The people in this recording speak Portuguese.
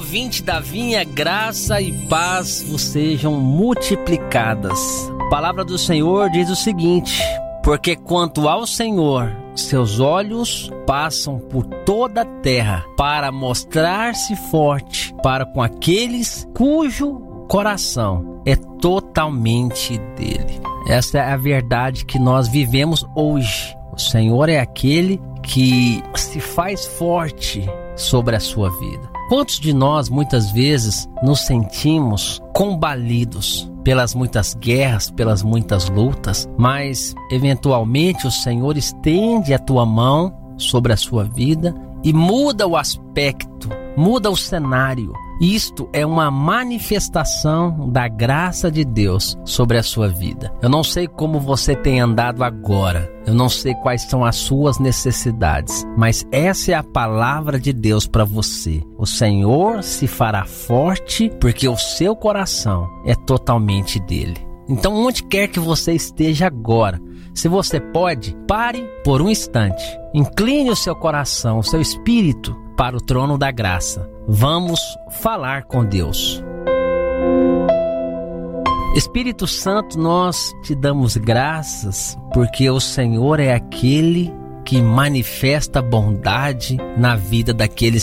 ouvinte da Vinha, graça e paz vos sejam multiplicadas. A palavra do Senhor diz o seguinte: porque quanto ao Senhor, seus olhos passam por toda a terra para mostrar-se forte para com aqueles cujo coração é totalmente dele. Essa é a verdade que nós vivemos hoje. O Senhor é aquele que se faz forte sobre a sua vida. Quantos de nós muitas vezes nos sentimos combalidos pelas muitas guerras, pelas muitas lutas, mas eventualmente o Senhor estende a tua mão sobre a sua vida e muda o aspecto, muda o cenário. Isto é uma manifestação da graça de Deus sobre a sua vida. Eu não sei como você tem andado agora, eu não sei quais são as suas necessidades, mas essa é a palavra de Deus para você. O Senhor se fará forte porque o seu coração é totalmente dele. Então, onde quer que você esteja agora, se você pode, pare por um instante, incline o seu coração, o seu espírito para o trono da graça. Vamos falar com Deus. Espírito Santo, nós te damos graças porque o Senhor é aquele que manifesta bondade na vida daqueles